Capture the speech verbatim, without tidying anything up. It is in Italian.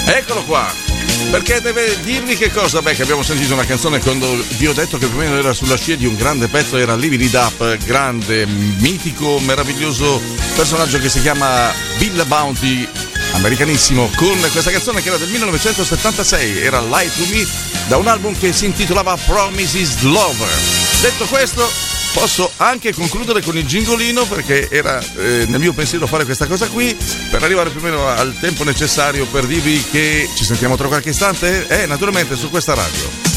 Eccolo qua. Perché deve dirvi che cosa? Beh, che abbiamo sentito una canzone quando vi ho detto che più o meno era sulla scia di un grande pezzo, era Live It Up, grande, mitico, meraviglioso personaggio che si chiama Bill Bounty, americanissimo, con questa canzone che era del millenovecentosettantasei, era Lie to Me, da un album che si intitolava Promises Lover. Detto questo, posso anche concludere con il gingolino, perché era eh, nel mio pensiero fare questa cosa qui per arrivare più o meno al tempo necessario per dirvi che ci sentiamo tra qualche istante, eh, naturalmente su questa radio.